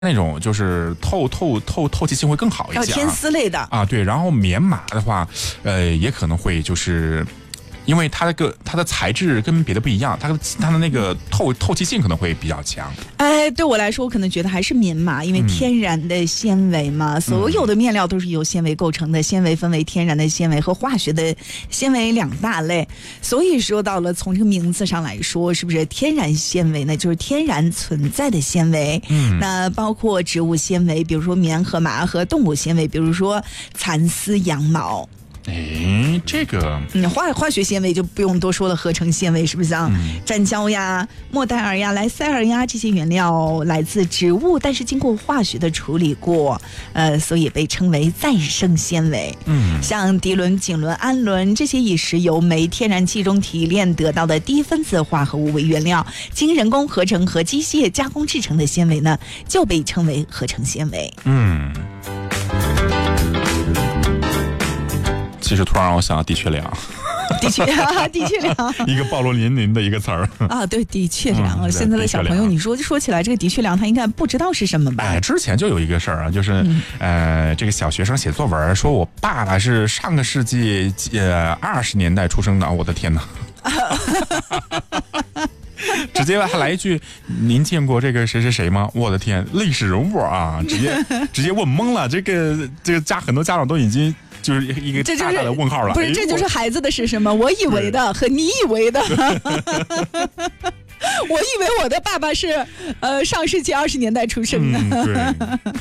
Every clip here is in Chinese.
那种就是透气性会更好一些， 天丝类的啊，对。然后棉麻的话，也可能会就是。因为它的材质跟别的不一样，它的那个透气性可能会比较强。 对我来说，我可能觉得还是棉麻，因为天然的纤维嘛，所有的面料都是由纤维构成的。纤维分为天然的纤维和化学的纤维两大类，所以说到了从这个名字上来说，是不是天然纤维呢？就是天然存在的纤维。那包括植物纤维，比如说棉和麻，和动物纤维，比如说蚕丝、羊毛。 这个化学纤维就不用多说了，合成纤维是不是啊？粘胶呀、莫代尔呀、莱塞尔呀，这些原料来自植物，但是经过化学的处理过，所以被称为再生纤维。像涤纶、锦纶、氨纶这些以石油、煤、天然气中提炼得到的低分子化合物为原料，经人工合成和机械加工制成的纤维呢，就被称为合成纤维。 其实突然让我想到的确良， 的确良， 一个暴露年龄的一个词儿啊，对，的确良。现在的小朋友，你说起来这个的确良，他应该不知道是什么吧？ 之前就有一个事儿啊，就是这个小学生写作文说，我爸爸是上个世纪20年代出生的，我的天哪！直接还来一句，您见过这个谁谁谁吗？我的天，历史人物啊！直接问懵了，这个很多家长都已经就是一个大大的问号了。 不是，这就是孩子的是什么？我以为的和你以为的。我以为我的爸爸是上世纪20年代出生的。 对。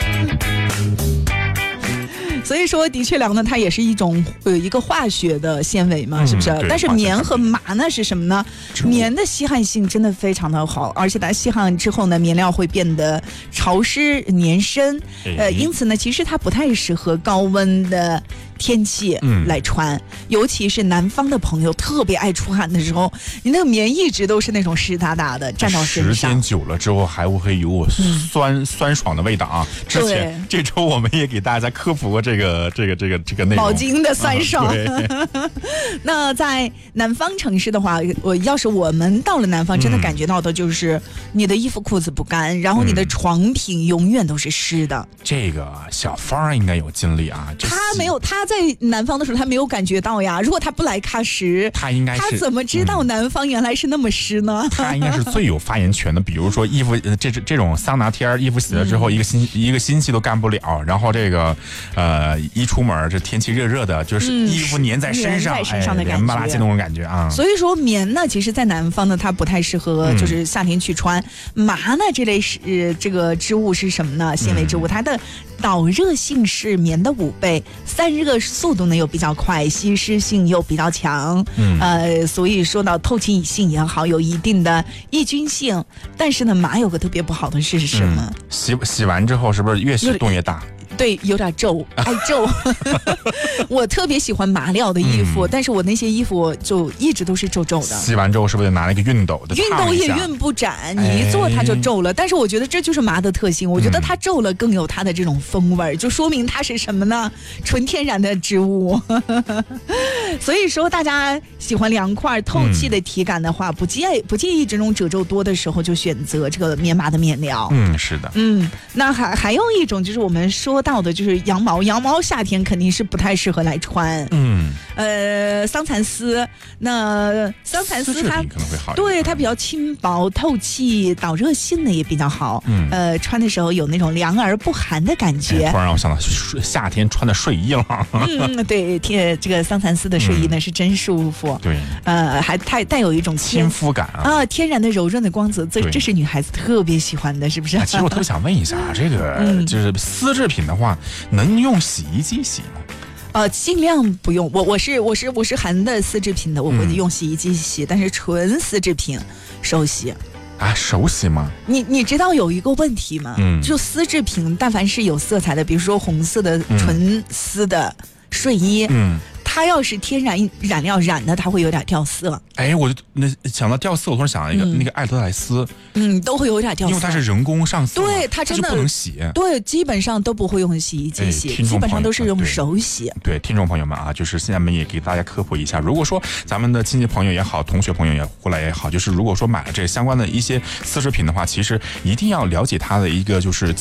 所以说的确良呢，它也是一种一个化学的纤维嘛，是不是？但是棉和麻呢是什么呢？棉的吸汗性真的非常的好，而且它吸汗之后呢，面料会变得潮湿粘身，因此呢，其实它不太适合高温的天气来穿，尤其是南方的朋友特别爱出汗的时候，你那个棉一直都是那种湿哒哒的，沾到身上， 时间久了之后还会有酸爽的味道啊。之前这周我们也给大家科普过这个内容， 毛巾的酸爽。那在南方城市的话，要是我们到了南方，真的感觉到的就是你的衣服裤子不干，然后你的床品永远都是湿的。 这个小芳应该有经历啊， 他没有，他在南方的时候他没有感觉到呀。如果他不来喀什，他怎么知道南方原来是那么湿呢？ 他应该是最有发言权的。比如说衣服这种桑拿天，衣服洗了之后一个星期都干不了，然后这个一出门这天气热热的，就是衣服粘在身上的感觉，麻辣鸡那种感觉啊。 所以说棉呢，其实在南方呢，它不太适合就是夏天去穿。麻呢这类这个织物是什么呢？纤维织物，它的导热性是棉的5倍，散热速度呢又比较快，吸湿性又比较强。所以说到透气性也好，有一定的抑菌性。但是呢，麻有个特别不好的是什么？ 洗完之后是不是越洗洞越大？ 对，有点皱，爱皱。我特别喜欢麻料的衣服，但是我那些衣服就一直都是皱皱的。 洗完之后是不是得拿那个熨斗的？ 熨斗也熨不展，你一做它就皱了。但是我觉得这就是麻的特性，我觉得它皱了更有它的这种风味，就说明它是什么呢？纯天然的织物。所以说，大家喜欢凉快透气的体感的话，不介意这种褶皱多的时候，就选择这个棉麻的面料。 是的。 那还有一种就是我们说到的就是羊毛夏天肯定是不太适合来穿。桑蚕丝，那桑蚕丝它可能会好， 对，它比较轻薄透气，导热性呢也比较好。穿的时候有那种凉而不寒的感觉。 突然让我想到夏天穿的睡衣了。 对，这个桑蚕丝的睡衣呢是真舒服。 对， 还带有一种亲肤感啊，天然的柔润的光泽，这是女孩子特别喜欢的，是不是？ 其实我特别想问一下，这个就是丝制品的话，能用洗衣机洗吗？ 尽量不用。我是含的丝制品的，我会用洗衣机洗，但是纯丝制品手洗。 手洗吗？ 你知道有一个问题吗？就丝制品，但凡是有色彩的，比如说红色的纯丝的睡衣， 它要是天然染料染的，它会有点掉色。 哎，我那想到掉色，我突然想到一个、那个爱德莱斯， 都会有点掉色， 因为它是人工上色， 对，它真的就不能洗， 对，基本上都不会用洗衣机洗，基本上都是用手洗。 对，听众朋友们啊，就是现在我们也给大家科普一下，如果说咱们的亲戚朋友也好，同学朋友也过来也好，就是如果说买了这相关的一些丝织品的话，其实一定要了解它的一个就是